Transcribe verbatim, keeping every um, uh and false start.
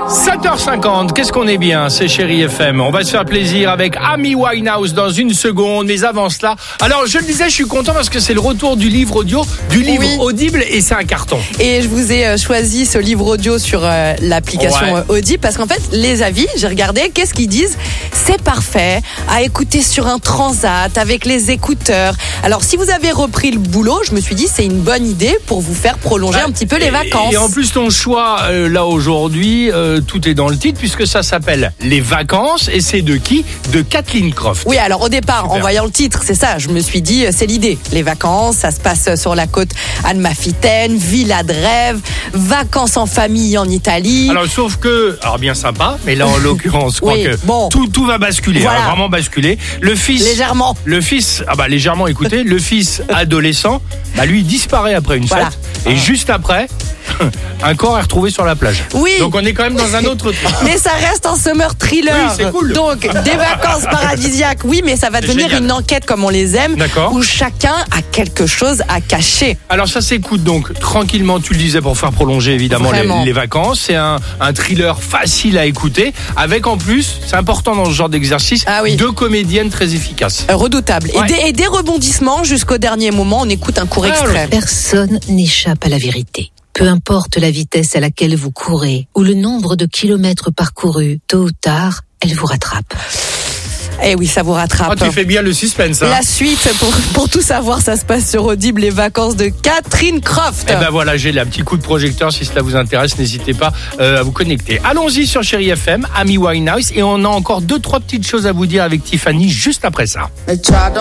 sept heures cinquante, qu'est-ce qu'on est bien, c'est Chérie F M. On va se faire plaisir avec Amy Winehouse dans une seconde, mais avant cela, alors je le disais, je suis content parce que c'est le retour du livre audio, du livre oui. audible et c'est un carton. Et je vous ai choisi ce livre audio sur euh, l'application Ouais. Audible parce qu'en fait, les avis, j'ai regardé, qu'est-ce qu'ils disent ? C'est parfait à écouter sur un transat avec les écouteurs. Alors, si vous avez repris le boulot, je me suis dit c'est une bonne idée pour vous faire prolonger Bah, un petit peu les et, vacances. Et en plus, ton choix, euh, là aujourd'hui, euh, tout est dans le titre puisque ça s'appelle Les Vacances et c'est de qui ? De Kathleen Croft. Oui, alors au départ, Super. en voyant le titre, c'est ça, je me suis dit, c'est l'idée. Les vacances, ça se passe sur la côte Almafitaine, villa de rêve, vacances en famille en Italie. Alors, sauf que, alors bien sympa, mais là en l'occurrence, je crois Oui, que bon. tout, tout va basculer, Voilà. hein, vraiment basculer. Le fils, Légèrement. le fils, ah bah légèrement, écoutez, le fils adolescent, bah lui disparaît après une Voilà. fête et juste après, un corps est retrouvé sur la plage. Oui. Donc on est quand même dans un autre truc. Mais ça reste un summer thriller. Oui, c'est cool. Donc, des vacances paradisiaques, oui, mais ça va C'est devenir génial. une enquête comme on les aime, D'accord. où chacun a quelque chose à cacher. Alors ça s'écoute donc tranquillement, tu le disais, pour faire prolonger évidemment les, Vraiment. les vacances. C'est un, un thriller facile à écouter, avec en plus, c'est important dans ce genre d'exercice, Ah oui. deux comédiennes très efficaces. Euh, Redoutable. Ouais. Et, des, et des rebondissements jusqu'au dernier moment. On écoute un court Ah, extrait. Personne n'échappe à la vérité. Peu importe la vitesse à laquelle vous courez ou le nombre de kilomètres parcourus, tôt ou tard, elle vous rattrape. Eh oui, ça vous rattrape. Ah, tu fais bien le suspense. Hein. La suite, pour, pour tout savoir, ça se passe sur Audible, les vacances de Kathleen Croft. Eh ben voilà, j'ai un petit coup de projecteur. Si cela vous intéresse, n'hésitez pas euh, à vous connecter. Allons-y sur Chérie F M, Amy Winehouse, et on a encore deux trois petites choses à vous dire avec Tiffany juste après ça.